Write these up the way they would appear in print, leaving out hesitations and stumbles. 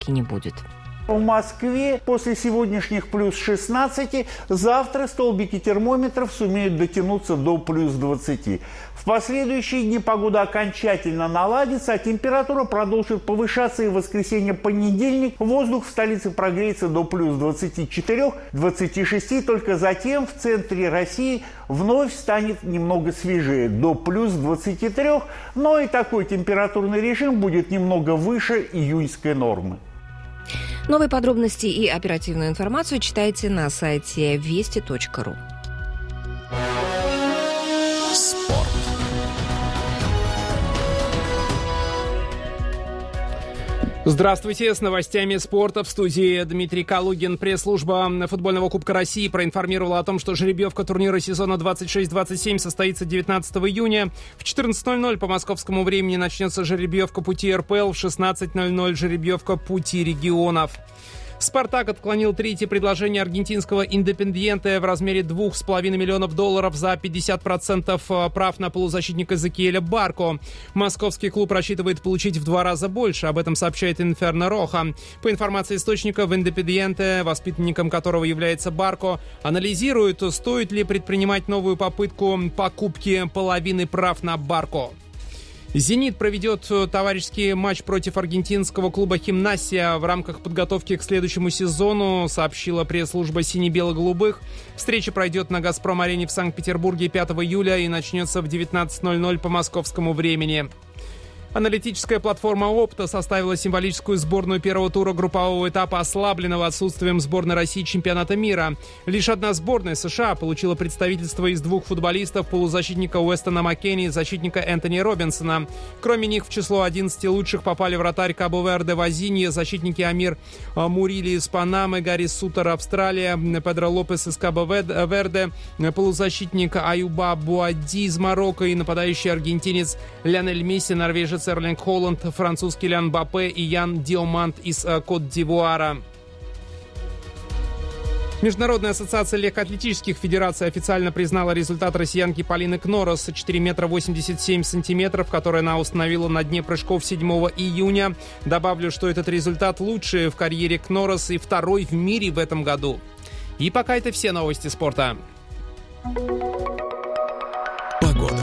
практически не будет. В Москве после сегодняшних плюс 16 завтра столбики термометров сумеют дотянуться до плюс 20. В последующие дни погода окончательно наладится, а температура продолжит повышаться, и в воскресенье-понедельник воздух в столице прогреется до плюс 24-26, только затем в центре России вновь станет немного свежее, до плюс 23, но и такой температурный режим будет немного выше июньской нормы. Новые подробности и оперативную информацию читайте на сайте вести.ру. Спорт. Здравствуйте, с новостями спорта в студии Дмитрий Калугин. Пресс-служба футбольного Кубка России проинформировала о том, что жеребьевка турнира сезона 26-27 состоится 19 июня. В 14:00 по московскому времени начнется жеребьевка пути РПЛ, в 16:00 жеребьевка пути регионов. «Спартак» отклонил третье предложение аргентинского «Индепендьенте» в размере $2,5 миллионов за 50% прав на полузащитника Экзекиэля Барко. Московский клуб рассчитывает получить в 2 раза больше, об этом сообщает Инферно Роха. По информации источника, в «Индепендьенте», воспитанником которого является Барко, анализируют, стоит ли предпринимать новую попытку покупки половины прав на Барко. «Зенит» проведет товарищеский матч против аргентинского клуба «Химнасия» в рамках подготовки к следующему сезону, сообщила пресс-служба «Сине-бело-голубых». Встреча пройдет на «Газпром-арене» в Санкт-Петербурге 5 июля и начнется в 19:00 по московскому времени. Аналитическая платформа «Опта» составила символическую сборную первого тура группового этапа, ослабленного отсутствием сборной России чемпионата мира. Лишь одна сборная США получила представительство из 2 футболистов: полузащитника Уэстона Маккенни и защитника Энтони Робинсона. Кроме них в число 11 лучших попали вратарь Кабо-Верде Вазинья, защитники Амир Мурили из Панамы, Гарри Сутер Австралия, Педро Лопес из Кабо-Верде, полузащитник Аюба Буади из Марокко и нападающий аргентинец Лионель Месси, норвежец Эрлинг Холланд, французский Лян Мбаппе и Ян Диомант из Кот-д'Ивуара. Международная ассоциация легкоатлетических федераций официально признала результат россиянки Полины Кнорос 4 метра 87 сантиметров, который она установила на дне прыжков 7 июня. Добавлю, что этот результат лучший в карьере Кнорос и второй в мире в этом году. И пока это все новости спорта. Погода.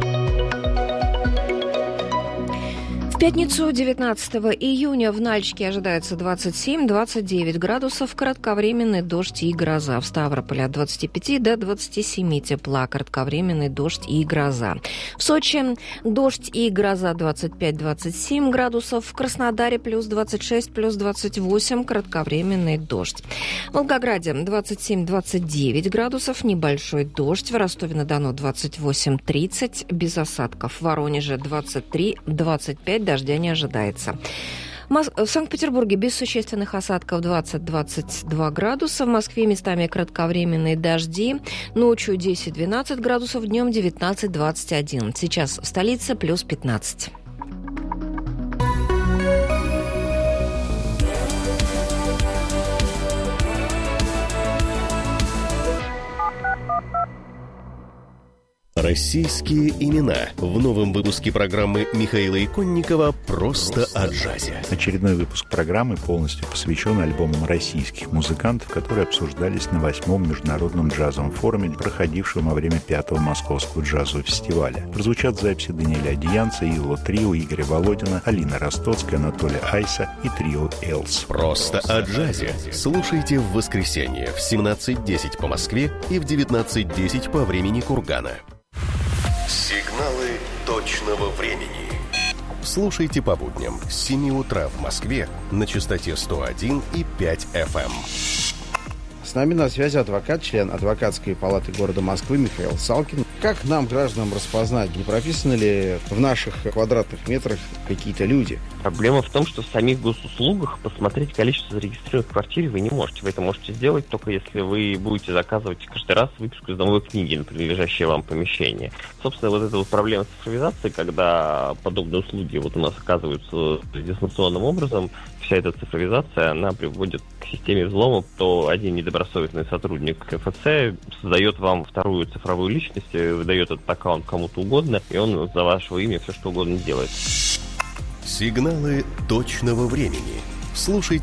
В пятницу, 19 июня, в Нальчике ожидается 27-29 градусов, кратковременный дождь и гроза. В Ставрополе от 25 до 27 тепла, кратковременный дождь и гроза. В Сочи дождь и гроза 25-27 градусов, в Краснодаре плюс 26, плюс 28, кратковременный дождь. В Волгограде 27-29 градусов, небольшой дождь. В Ростове-на-Дону 28-30, без осадков. В Воронеже 23-25, дождя не ожидается. В Санкт-Петербурге без существенных осадков 20-22 градуса. В Москве местами кратковременные дожди. Ночью 10-12 градусов, днем 19-21. Сейчас в столице плюс 15. Российские имена. В новом выпуске программы Михаила Иконникова «Просто о джазе». Очередной выпуск программы полностью посвящен альбомам российских музыкантов, которые обсуждались на 8-м международном джазовом форуме, проходившем во время 5-го Московского джазового фестиваля. Прозвучат записи Даниэля Одиянца, Ило Трио, Игоря Володина, Алины Ростоцкой, Анатолия Айса и Трио Элс. «Просто о джазе». Слушайте в воскресенье в 17:10 по Москве и в 19:10 по времени Кургана. Сигналы точного времени. Слушайте по будням с 7 утра в Москве на частоте 101,5 FM. С нами на связи адвокат, член адвокатской палаты города Москвы Михаил Салкин. Как нам, гражданам, распознать, не прописаны ли в наших квадратных метрах какие-то люди? Проблема в том, что в самих госуслугах посмотреть количество зарегистрированных в квартире вы не можете. Вы это можете сделать только если вы будете заказывать каждый раз выписку из домовой книги на принадлежащее вам помещение. Собственно, вот эта вот проблема цифровизации, когда подобные услуги вот у нас оказываются дистанционным образом, вся эта цифровизация, она приводит к системе взлома, то один недобросовестный сотрудник КФЦ создает вам вторую цифровую личность, выдает этот аккаунт кому-то угодно, и он за вашего имя все что угодно делает. Сигналы точного времени. Слушайте